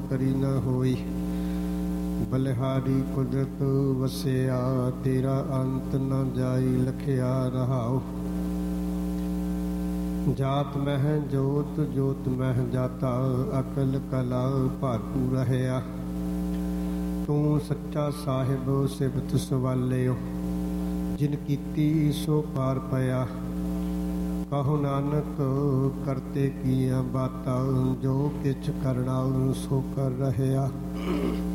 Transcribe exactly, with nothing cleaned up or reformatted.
ਕਰੀ ਨਾ ਹੋਈ। ਬਲਿਹਾਰੀ ਕੁਦਰਤ ਵਸਿਆ ਤੇਰਾ ਅੰਤ ਨਾ ਜਾਈ ਲਖਿਆ ਰਹਾਉ। ਜਾਤ ਮਹਿ ਜੋਤ ਜੋਤ ਮਹਿ ਜਾਤਾ ਅਕਲ ਕਲਾ ਭਰਪੂਰ ਰਹਿਆ। ਤੂੰ ਸੱਚਾ ਸਾਹਿਬ ਸਿਫਤ ਸਵਾਲਿਓ ਜਿਨ ਕੀਤੀ ਸੋ ਪਾਰ ਪਿਆ। ਕਹੋ ਨਾਨਕ ਕਰਤੇ ਕੀਆਂ ਬਾਤਾਂ ਜੋ ਕਿਛ ਕਰਨਾ ਸੋ ਕਰ ਰਹਿਆ।